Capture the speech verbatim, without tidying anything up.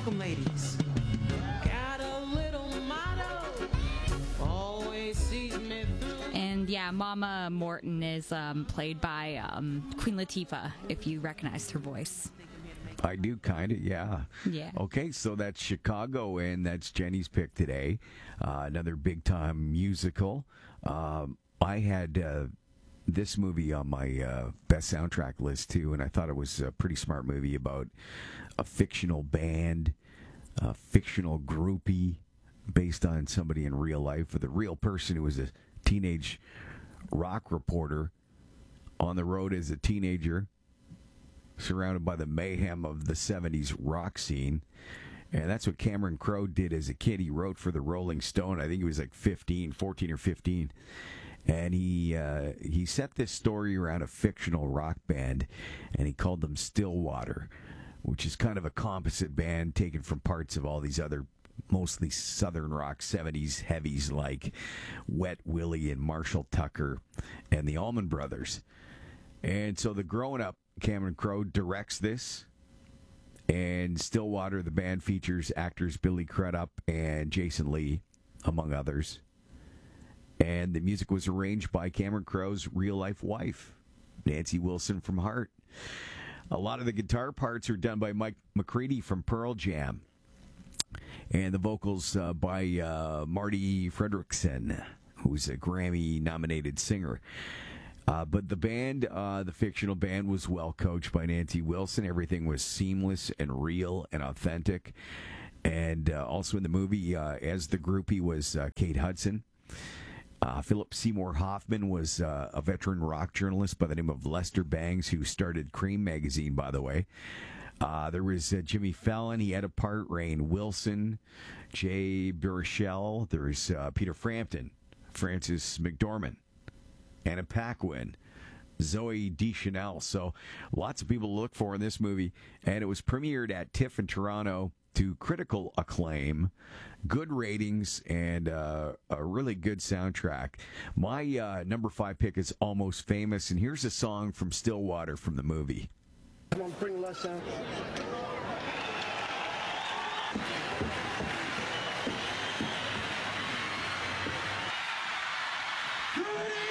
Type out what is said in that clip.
Welcome, ladies. Got a little motto, always sees me through. And yeah, Mama Morton is um, played by um, Queen Latifah, if you recognized her voice. I do, kind of, yeah. Yeah. Okay, so that's Chicago, and that's Jenny's pick today. Uh, another big-time musical. Um, I had uh, this movie on my uh, best soundtrack list, too, and I thought it was a pretty smart movie about a fictional band, a fictional groupie based on somebody in real life, with a real person who was a teenage rock reporter on the road as a teenager, surrounded by the mayhem of the seventies rock scene. And that's what Cameron Crowe did as a kid. He wrote for the Rolling Stone. I think he was like fifteen, fourteen or fifteen. And he uh, he set this story around a fictional rock band, and he called them Stillwater, which is kind of a composite band taken from parts of all these other mostly southern rock seventies heavies like Wet Willie and Marshall Tucker and the Allman Brothers. And so the grown-up Cameron Crowe directs this, and Stillwater, the band, features actors Billy Crudup and Jason Lee, among others. And the music was arranged by Cameron Crowe's real-life wife, Nancy Wilson from Heart. A lot of the guitar parts are done by Mike McCready from Pearl Jam, and the vocals uh, by uh, Marty Fredrickson, who's a Grammy-nominated singer. Uh, but the band, uh, the fictional band, was well coached by Nancy Wilson. Everything was seamless and real and authentic. And uh, also in the movie, uh, as the groupie, was uh, Kate Hudson. Uh, Philip Seymour Hoffman was uh, a veteran rock journalist by the name of Lester Bangs, who started Cream magazine, by the way. Uh, there was uh, Jimmy Fallon. He had a part. Rainn Wilson, Jay Baruchel. There's uh, Peter Frampton, Frances McDormand, Anna Paquin, Zoe Deschanel. So lots of people to look for in this movie. And it was premiered at TIFF in Toronto to critical acclaim, good ratings, and uh, a really good soundtrack. My uh, number five pick is Almost Famous, and here's a song from Stillwater from the movie. Come on, bring less sound. Good